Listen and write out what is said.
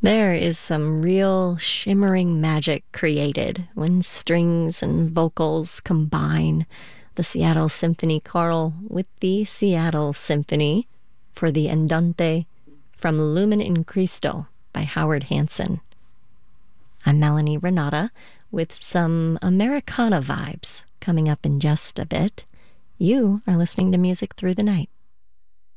There is some real shimmering magic created when strings and vocals combine. The Seattle Symphony Choral with the Seattle Symphony for the Andante from Lumen in Cristo by Howard Hanson. I'm Melanie Renata with some Americana vibes coming up in just a bit. You are listening to Music Through the Night.